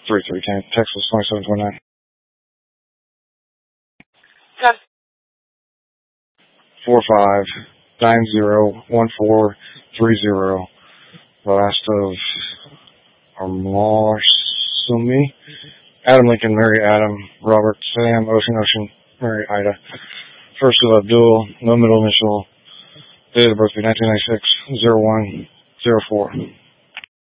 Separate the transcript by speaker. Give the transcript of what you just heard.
Speaker 1: 3310, Texas 2729.
Speaker 2: Got
Speaker 1: 45901430. Last of Marsumi. Adam Lincoln, Mary Adam, Robert Sam, Ocean, Mary Ida. First of Abdul, no middle initial. Date of birth 1996, 0104.